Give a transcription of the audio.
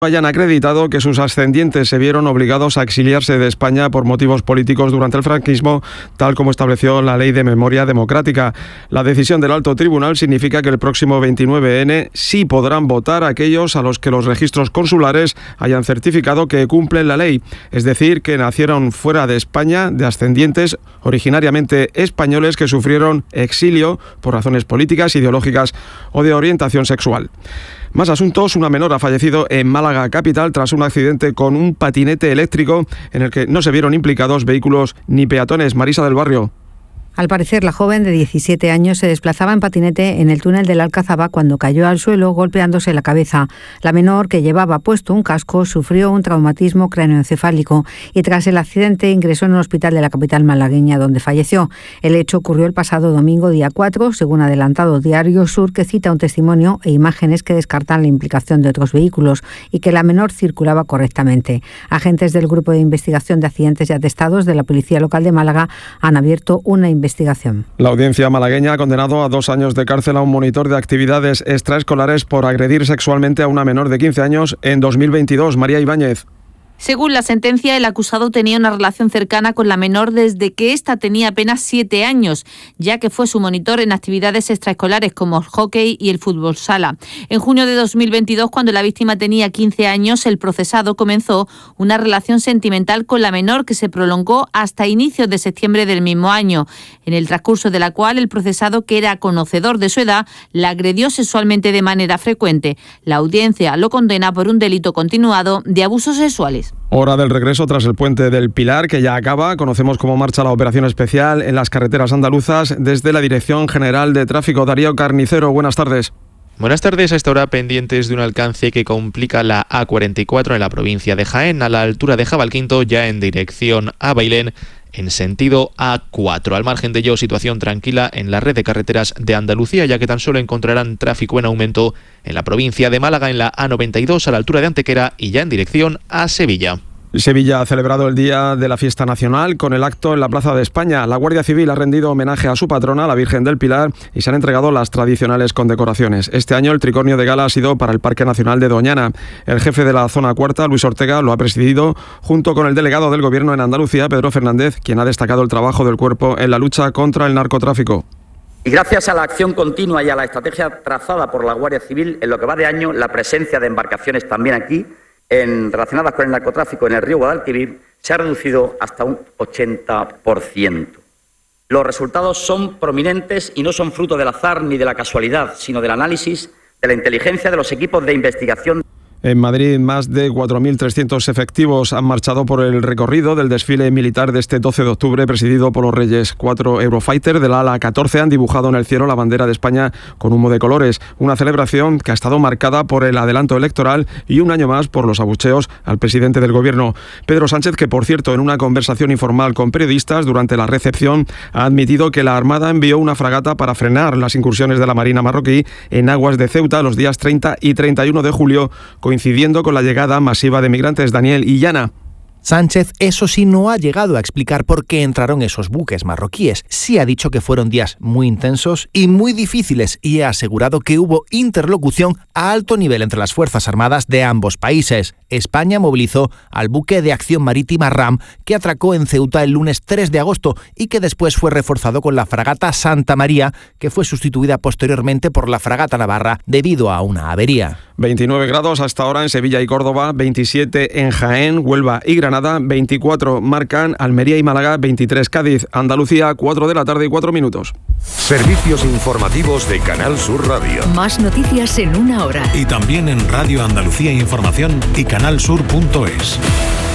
hayan acreditado que sus ascendientes se vieron obligados a exiliarse de España por motivos políticos durante el franquismo, tal como estableció la Ley de Memoria Democrática. La decisión del Alto Tribunal significa que el próximo 29N sí podrán votar aquellos a los que los registros consulares hayan certificado que cumplen la ley, es decir, que nacieron fuera de España de ascendientes originariamente españoles que sufrieron exilio por razones políticas, ideológicas o de orientación sexual. Más asuntos. Una menor ha fallecido en Málaga capital tras un accidente con un patinete eléctrico en el que no se vieron implicados vehículos ni peatones. Marisa del Barrio. Al parecer, la joven de 17 años se desplazaba en patinete en el túnel del Alcazaba cuando cayó al suelo golpeándose la cabeza. La menor, que llevaba puesto un casco, sufrió un traumatismo cráneoencefálico y tras el accidente ingresó en un hospital de la capital malagueña donde falleció. El hecho ocurrió el pasado domingo, día 4, según ha adelantado Diario Sur, que cita un testimonio e imágenes que descartan la implicación de otros vehículos y que la menor circulaba correctamente. Agentes del Grupo de Investigación de Accidentes y Atestados de la Policía Local de Málaga han abierto una investigación. La audiencia malagueña ha condenado a 2 años de cárcel a un monitor de actividades extraescolares por agredir sexualmente a una menor de 15 años en 2022. María Ibáñez. Según la sentencia, el acusado tenía una relación cercana con la menor desde que ésta tenía apenas 7 años, ya que fue su monitor en actividades extraescolares como el hockey y el fútbol sala. En junio de 2022, cuando la víctima tenía 15 años, el procesado comenzó una relación sentimental con la menor que se prolongó hasta inicios de septiembre del mismo año, en el transcurso de la cual el procesado, que era conocedor de su edad, la agredió sexualmente de manera frecuente. La audiencia lo condena por un delito continuado de abusos sexuales. Hora del regreso tras el puente del Pilar, que ya acaba. Conocemos cómo marcha la operación especial en las carreteras andaluzas desde la Dirección General de Tráfico. Darío Carnicero, buenas tardes. Buenas tardes. A esta hora pendientes de un alcance que complica la A44 en la provincia de Jaén, a la altura de Jabalquinto, ya en dirección a Bailén, en sentido A4. Al margen de ello, situación tranquila en la red de carreteras de Andalucía, ya que tan solo encontrarán tráfico en aumento en la provincia de Málaga, en la A92 a la altura de Antequera y ya en dirección a Sevilla. Sevilla ha celebrado el Día de la Fiesta Nacional con el acto en la Plaza de España. La Guardia Civil ha rendido homenaje a su patrona, la Virgen del Pilar, y se han entregado las tradicionales condecoraciones. Este año el tricornio de gala ha sido para el Parque Nacional de Doñana. El jefe de la Zona Cuarta, Luis Ortega, lo ha presidido junto con el delegado del Gobierno en Andalucía, Pedro Fernández, quien ha destacado el trabajo del cuerpo en la lucha contra el narcotráfico. Y gracias a la acción continua y a la estrategia trazada por la Guardia Civil, en lo que va de año, la presencia de embarcaciones también aquí, relacionadas con el narcotráfico en el río Guadalquivir, se ha reducido hasta un 80%. Los resultados son prominentes y no son fruto del azar ni de la casualidad, sino del análisis de la inteligencia de los equipos de investigación. En Madrid, más de 4.300 efectivos han marchado por el recorrido del desfile militar de este 12 de octubre, presidido por los Reyes. 4 Eurofighter del ala 14 han dibujado en el cielo la bandera de España con humo de colores. Una celebración que ha estado marcada por el adelanto electoral y un año más por los abucheos al presidente del Gobierno. Pedro Sánchez, que por cierto en una conversación informal con periodistas durante la recepción ha admitido que la Armada envió una fragata para frenar las incursiones de la Marina marroquí en aguas de Ceuta los días 30 y 31 de julio, coincidiendo con la llegada masiva de migrantes. Daniel Illana. Sánchez, eso sí, no ha llegado a explicar por qué entraron esos buques marroquíes. Sí ha dicho que fueron días muy intensos y muy difíciles y ha asegurado que hubo interlocución a alto nivel entre las Fuerzas Armadas de ambos países. España movilizó al buque de acción marítima RAM que atracó en Ceuta el lunes 3 de agosto y que después fue reforzado con la fragata Santa María, que fue sustituida posteriormente por la fragata Navarra debido a una avería. 29 grados hasta ahora en Sevilla y Córdoba, 27 en Jaén, Huelva y Granada, 24 marcan Almería y Málaga, 23 Cádiz, Andalucía, 4 de la tarde y 4 minutos. Servicios informativos de Canal Sur Radio. Más noticias en una hora. Y también en Radio Andalucía Información y canalsur.es.